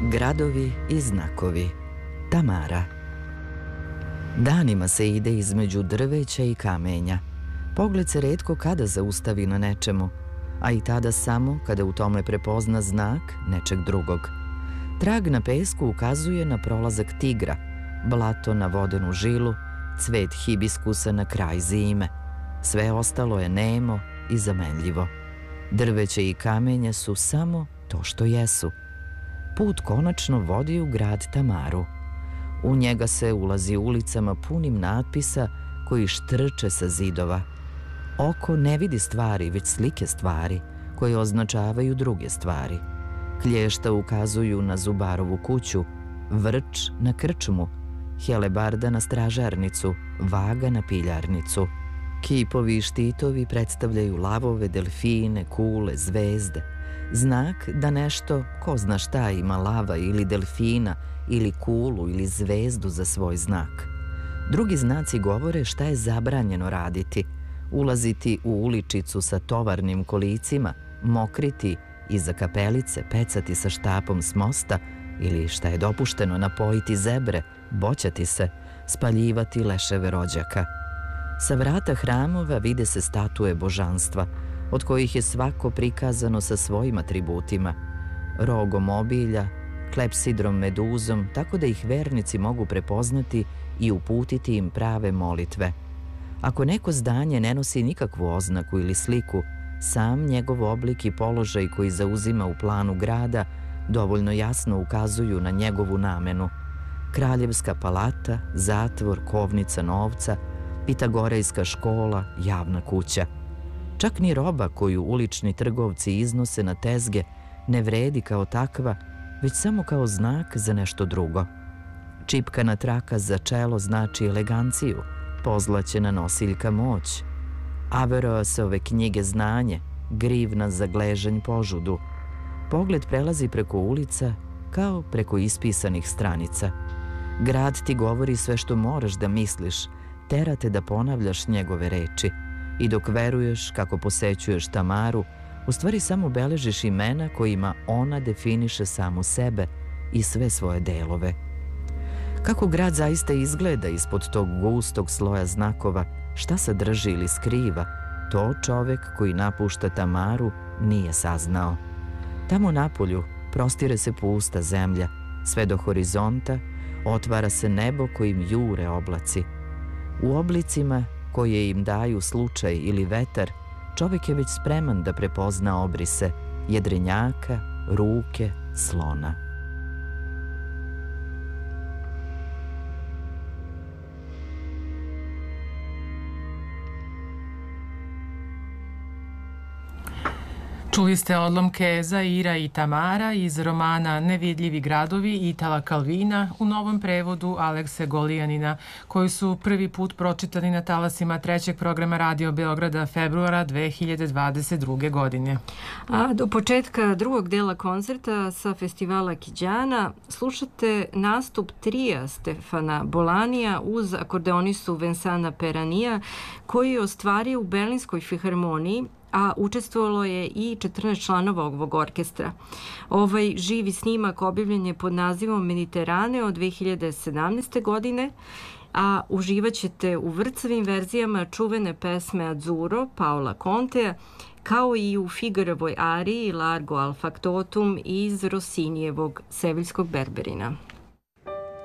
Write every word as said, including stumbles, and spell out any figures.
Gradovi i znakovi. Tamara. Danima se ide između drveća i kamenja. Pogled se retko kada zaustavi na nečemu, a i tada samo kada u tome prepozna znak nečeg drugog. Trag na pesku ukazuje na prolazak tigra, blato na vodenu žilu, cvet hibiskusa na kraj zime. Sve ostalo je nemo i zamenljivo. Drveće i kamenja su samo to što jesu. Put konačno vodi u grad Tamaru. U njega se ulazi ulicama punim natpisa koji štrče sa zidova. Oko ne vidi stvari, već slike stvari koje označavaju druge stvari. Klješta ukazuju na Zubarovu kuću, vrč na krčmu, helebarda na stražarnicu, vaga na piljarnicu. Kipovi i štitovi predstavljaju lavove, delfine, kule, zvezde. Znak da nešto, ko zna šta, ima lava ili delfina ili kulu ili zvezdu za svoj znak. Drugi znaci govore šta je zabranjeno raditi. Ulaziti u uličicu sa tovarnim kolicima, mokriti iza kapelice, pecati sa štapom s mosta ili šta je dopušteno napojiti zebre, boćati se, spaljivati leševe rođaka. Sa vrata hramova vide se statue božanstva, od kojih je svako prikazano sa svojim atributima, rogom obilja, klepsidrom meduzom, tako da ih vernici mogu prepoznati i uputiti im prave molitve. Ako neko zdanje ne nosi nikakvu oznaku ili sliku, sam njegov oblik i položaj koji zauzima u planu grada dovoljno jasno ukazuju na njegovu namenu. Kraljevska palata, zatvor, kovnica novca, pitagorejska škola, javna kuća. Čak ni roba koju ulični trgovci iznose na tezge ne vredi kao takva, već samo kao znak za nešto drugo. Čipkana traka za čelo znači eleganciju, pozlaćena nosiljka moć. Averoasove knjige znanje, grivna za gležanj požudu. Pogled prelazi preko ulica kao preko ispisanih stranica. Grad ti govori sve što moraš da misliš, tera te da ponavljaš njegove reči. I dok veruješ kako posećuješ Tamaru, u stvari samo beležiš imena kojima ona definiše samu sebe i sve svoje delove. Kako grad zaista izgleda ispod tog gustog sloja znakova, šta sadrži ili skriva, to čovek koji napušta Tamaru nije saznao. Tamo napolju prostire se pusta zemlja, sve do horizonta otvara se nebo kojim jure oblaci. U oblicima koje im daju slučaj ili vetar, čovjek je već spreman da prepozna obrise jedrenjaka, ruke, slona. Čuli ste odlomke Zaira i Tamara iz romana Nevidljivi gradovi Itala Kalvina u novom prevodu Alekse Golijanina, koji su prvi put pročitani na talasima trećeg programa Radio Beograda februara dve hiljade dvadeset druge. godine. A do početka drugog dela koncerta sa festivala Kiđana slušate nastup trija Stefana Bolanija uz akordeonistu Vensana Peranija, koji je ostvario u Berlinskoj filharmoniji, a učestvovalo je i četrnaest članova ovog orkestra. Ovaj živi snimak objavljen je pod nazivom Mediterane od dve hiljade sedamnaeste. godine, a uživat ćete u vrcavim verzijama čuvene pesme Azzurro Paola Contea, kao i u Figarovoj ariji Largo al factotum iz Rossinijevog Seviljskog berberina.